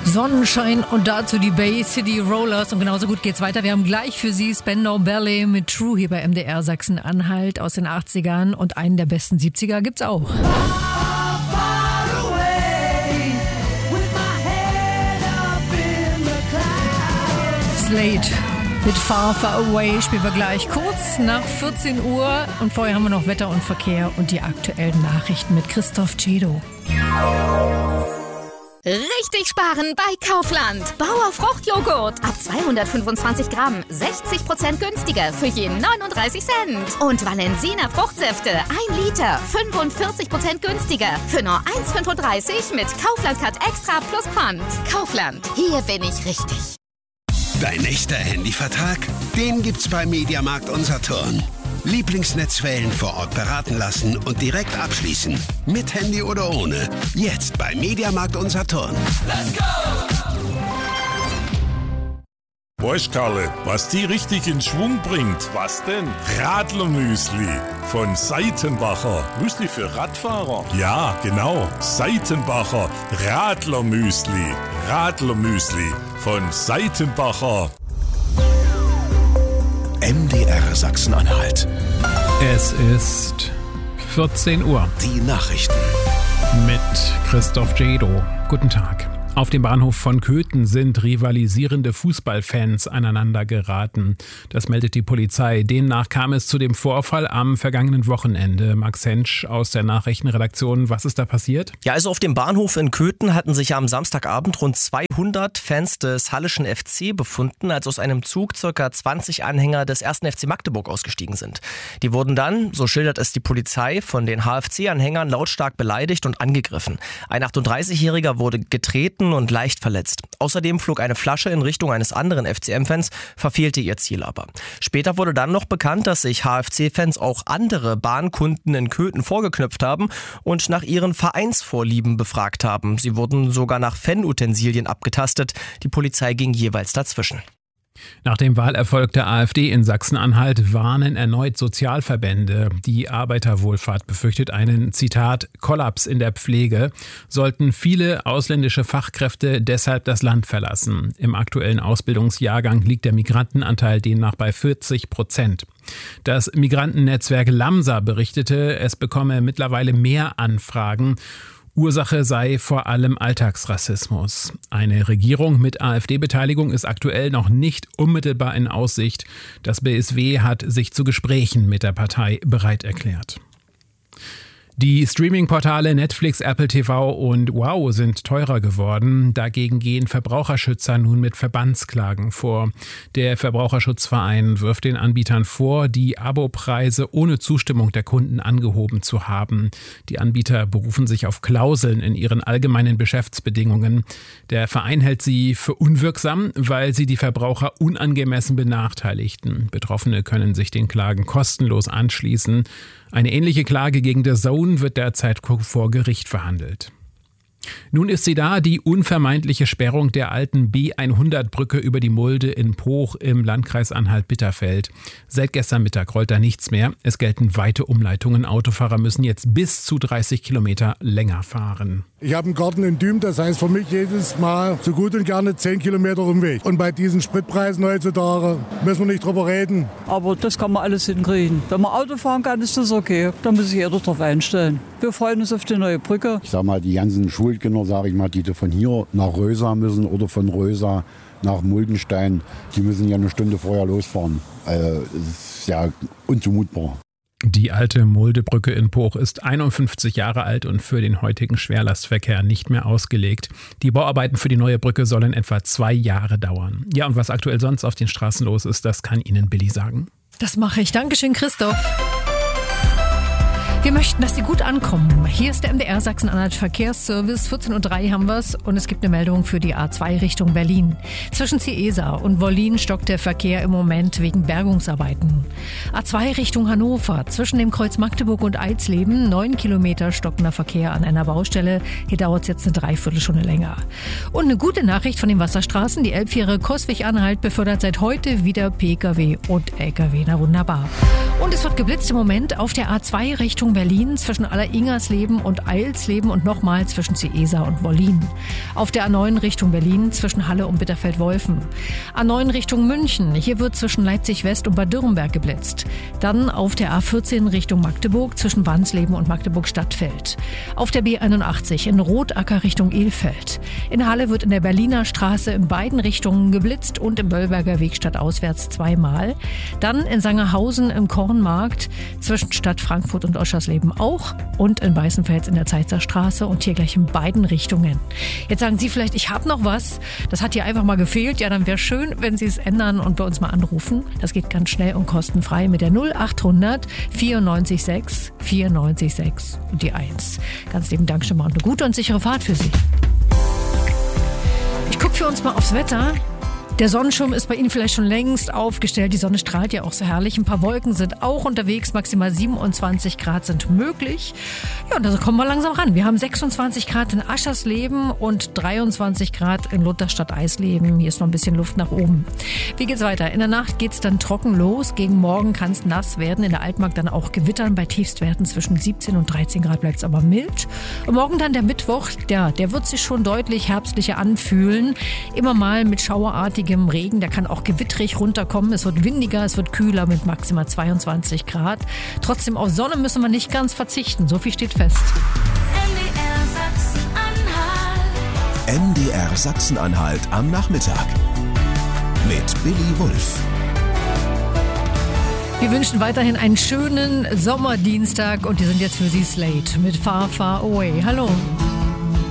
Sonnenschein und dazu die Bay City Rollers. Und genauso gut geht's weiter. Wir haben gleich für Sie Spandau Ballet mit True hier bei MDR Sachsen-Anhalt aus den 80ern. Und einen der besten 70er gibt's auch. Slade mit Far, Far Away spielen wir gleich kurz nach 14 Uhr. Und vorher haben wir noch Wetter und Verkehr und die aktuellen Nachrichten mit Christoph Cedo. Richtig sparen bei Kaufland. Bauer Fruchtjoghurt ab 225 Gramm, 60% günstiger für jeden 39 Cent. Und Valensina Fruchtsäfte, 1 Liter, 45% günstiger für nur 1,35 mit Kaufland Card Extra plus Pfand. Kaufland, hier bin ich richtig. Dein echter Handyvertrag? Den gibt's bei Mediamarkt Saturn. Lieblingsnetzwellen vor Ort beraten lassen und direkt abschließen. Mit Handy oder ohne. Jetzt bei Mediamarkt Saturn. Let's go! Weißt Karle, was die richtig in Schwung bringt? Was denn? Radlermüsli von Seitenbacher. Müsli für Radfahrer? Ja, genau. Seitenbacher Radlermüsli. Radlermüsli von Seitenbacher. MDR Sachsen-Anhalt. Es ist 14 Uhr. Die Nachrichten. Mit Christoph Cedo. Guten Tag. Auf dem Bahnhof von Köthen sind rivalisierende Fußballfans aneinander geraten. Das meldet die Polizei. Demnach kam es zu dem Vorfall am vergangenen Wochenende. Max Hensch aus der Nachrichtenredaktion. Was ist da passiert? Ja, also auf dem Bahnhof in Köthen hatten sich am Samstagabend rund 200 Fans des Halleschen FC befunden, als aus einem Zug ca. 20 Anhänger des 1. FC Magdeburg ausgestiegen sind. Die wurden dann, so schildert es die Polizei, von den HFC-Anhängern lautstark beleidigt und angegriffen. Ein 38-Jähriger wurde getreten und leicht verletzt. Außerdem flog eine Flasche in Richtung eines anderen FCM-Fans, verfehlte ihr Ziel aber. Später wurde dann noch bekannt, dass sich HFC-Fans auch andere Bahnkunden in Köthen vorgeknüpft haben und nach ihren Vereinsvorlieben befragt haben. Sie wurden sogar nach Fanutensilien abgetastet. Die Polizei ging jeweils dazwischen. Nach dem Wahlerfolg der AfD in Sachsen-Anhalt warnen erneut Sozialverbände. Die Arbeiterwohlfahrt befürchtet einen, Zitat, Kollaps in der Pflege. Sollten viele ausländische Fachkräfte deshalb das Land verlassen. Im aktuellen Ausbildungsjahrgang liegt der Migrantenanteil demnach bei 40%. Das Migrantennetzwerk Lamsa berichtete, es bekomme mittlerweile mehr Anfragen. Ursache sei vor allem Alltagsrassismus. Eine Regierung mit AfD-Beteiligung ist aktuell noch nicht unmittelbar in Aussicht. Das BSW hat sich zu Gesprächen mit der Partei bereit erklärt. Die Streaming-Portale Netflix, Apple TV und Wow sind teurer geworden. Dagegen gehen Verbraucherschützer nun mit Verbandsklagen vor. Der Verbraucherschutzverein wirft den Anbietern vor, die Abopreise ohne Zustimmung der Kunden angehoben zu haben. Die Anbieter berufen sich auf Klauseln in ihren allgemeinen Geschäftsbedingungen. Der Verein hält sie für unwirksam, weil sie die Verbraucher unangemessen benachteiligten. Betroffene können sich den Klagen kostenlos anschließen. Eine ähnliche Klage gegen DAZN wird derzeit vor Gericht verhandelt. Nun ist sie da, die unvermeidliche Sperrung der alten B100-Brücke über die Mulde in Poch im Landkreis Anhalt-Bitterfeld. Seit gestern Mittag rollt da nichts mehr. Es gelten weite Umleitungen. Autofahrer müssen jetzt bis zu 30 Kilometer länger fahren. Ich habe einen Garten in Düm, das heißt für mich jedes Mal so gut und gerne 10 Kilometer Umweg. Und bei diesen Spritpreisen heutzutage müssen wir nicht drüber reden. Aber das kann man alles hinkriegen. Wenn man Auto fahren kann, ist das okay. Da muss sich jeder drauf einstellen. Wir freuen uns auf die neue Brücke. Ich sag mal, die ganzen Schulkinder, sage ich mal, die von hier nach Rösa müssen oder von Rösa nach Muldenstein, die müssen ja eine Stunde vorher losfahren. Das ist ja unzumutbar. Die alte Muldebrücke in Poch ist 51 Jahre alt und für den heutigen Schwerlastverkehr nicht mehr ausgelegt. Die Bauarbeiten für die neue Brücke sollen etwa 2 Jahre dauern. Ja, und was aktuell sonst auf den Straßen los ist, das kann Ihnen Billy sagen. Das mache ich. Dankeschön, Christoph. Wir möchten, dass Sie gut ankommen. Hier ist der MDR Sachsen-Anhalt Verkehrsservice. 14.03 Uhr haben wir es und es gibt eine Meldung für die A2 Richtung Berlin. Zwischen Ciesa und Wollin stockt der Verkehr im Moment wegen Bergungsarbeiten. A2 Richtung Hannover. Zwischen dem Kreuz Magdeburg und Eisleben 9 Kilometer stockender Verkehr an einer Baustelle. Hier dauert es jetzt eine Dreiviertelstunde länger. Und eine gute Nachricht von den Wasserstraßen. Die Elbfähre Coswig-Anhalt befördert seit heute wieder Pkw und Lkw. Na wunderbar. Und es wird geblitzt im Moment auf der A2 Richtung Berlin zwischen Aller-Ingersleben und Eilsleben und nochmal zwischen Ciesa und Wollin. Auf der A9 Richtung Berlin zwischen Halle und Bitterfeld-Wolfen. A9 Richtung München. Hier wird zwischen Leipzig-West und Bad Dürrenberg geblitzt. Dann auf der A14 Richtung Magdeburg zwischen Wansleben und Magdeburg-Stadtfeld. Auf der B81 in Rotacker Richtung Elfeld. In Halle wird in der Berliner Straße in beiden Richtungen geblitzt und im Böllberger Weg stadtauswärts zweimal. Dann in Sangerhausen im Kornmarkt zwischen Stadt Frankfurt und Oschersleben auch und in Weißenfels in der Zeitzer Straße und hier gleich in beiden Richtungen. Jetzt sagen Sie vielleicht, ich habe noch was, das hat hier einfach mal gefehlt. Ja, dann wäre schön, wenn Sie es ändern und bei uns mal anrufen. Das geht ganz schnell und kostenfrei mit der 0800 94 6 94 6 und die 1. Ganz lieben Dank schon mal und eine gute und sichere Fahrt für Sie. Ich gucke für uns mal aufs Wetter. Der Sonnenschirm ist bei Ihnen vielleicht schon längst aufgestellt. Die Sonne strahlt ja auch so herrlich. Ein paar Wolken sind auch unterwegs. Maximal 27 Grad sind möglich. Ja, und da kommen wir langsam ran. Wir haben 26 Grad in Aschersleben und 23 Grad in Lutherstadt-Eisleben. Hier ist noch ein bisschen Luft nach oben. Wie geht's weiter? In der Nacht geht's dann trocken los. Gegen Morgen kann es nass werden. In der Altmark dann auch gewittern. Bei Tiefstwerten zwischen 17 und 13 Grad bleibt es aber mild. Und morgen dann der Mittwoch. Ja, der wird sich schon deutlich herbstlicher anfühlen. Immer mal mit schauerartigen Regen, der kann auch gewittrig runterkommen. Es wird windiger, es wird kühler mit maximal 22 Grad. Trotzdem auf Sonne müssen wir nicht ganz verzichten. So viel steht fest. MDR Sachsen-Anhalt am Nachmittag mit Billy Wulff. Wir wünschen weiterhin einen schönen Sommerdienstag und die sind jetzt für Sie Slate mit Far Far Away. Hallo.